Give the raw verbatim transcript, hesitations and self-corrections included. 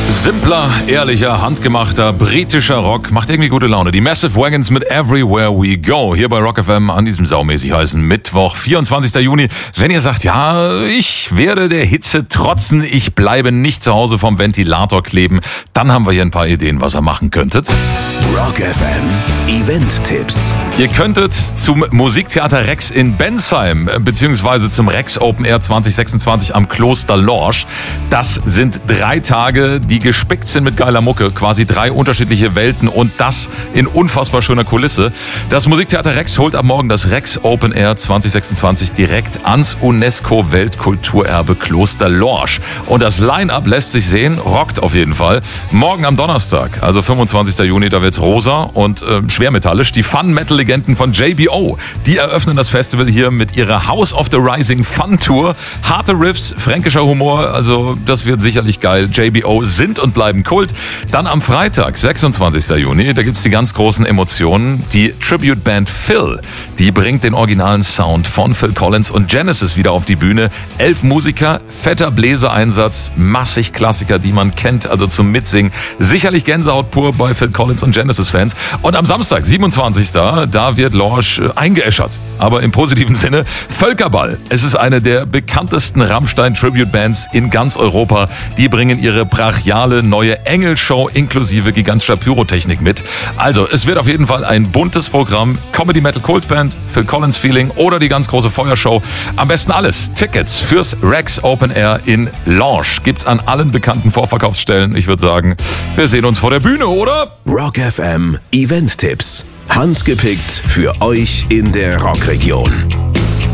Simpler, ehrlicher, handgemachter, britischer Rock macht irgendwie gute Laune. Die Massive Wagons mit Everywhere We Go. Hier bei Rock F M an diesem saumäßig heißen Mittwoch, vierundzwanzigster Juni. Wenn ihr sagt, ja, ich werde der Hitze trotzen, ich bleibe nicht zu Hause vom Ventilator kleben, dann haben wir hier ein paar Ideen, was ihr machen könntet. Rock F M Event-Tipps. Ihr könntet zum Musiktheater Rex in Bensheim beziehungsweise zum Rex Open Air zwanzig sechsundzwanzig am Kloster Lorsch. Das sind drei Tage, die gespickt sind mit geiler Mucke, quasi drei unterschiedliche Welten und das in unfassbar schöner Kulisse. Das Musiktheater Rex holt am Morgen das Rex Open Air zwanzig sechsundzwanzig direkt ans UNESCO-Weltkulturerbe Kloster Lorsch. Und das Line-Up lässt sich sehen, rockt auf jeden Fall. Morgen am Donnerstag, also fünfundzwanzigster Juni, da wird's rosa und äh, schwermetallisch. Die Fun-Metal-Legenden von J B O, die eröffnen das Festival hier mit ihrer House of the Rising Fun-Tour. Harte Riffs, fränkischer Humor, also das wird sicherlich geil. J B O sind und bleiben Kult. Dann am Freitag, sechsundzwanzigster Juni, da gibt's die ganz großen Emotionen. Die Tribute-Band Phil, die bringt den originalen Sound von Phil Collins und Genesis wieder auf die Bühne. Elf Musiker, fetter Bläsereinsatz, massig Klassiker, die man kennt, also zum Mitsingen. Sicherlich Gänsehaut pur bei Phil Collins und Genesis-Fans. Und am Samstag, siebenundzwanzigster da wird Lorsch eingeäschert. Aber im positiven Sinne Völkerball. Es ist eine der bekanntesten Rammstein-Tribute-Bands in ganz Europa. Die bringen ihre brachiale neue Engelshow inklusive gigantischer Pyrotechnik mit. Also, es wird auf jeden Fall ein buntes Programm. Comedy-Metal-Kultband, Phil Collins-Feeling oder die ganz große Feuershow. Am besten alles. Tickets fürs Rex Open Air in Lorsch gibt's an allen bekannten Vorverkaufsstellen. Ich würde sagen, wir sehen uns vor der Bühne, oder? Rock F M Event-Tipps. Handgepickt für euch in der Rockregion.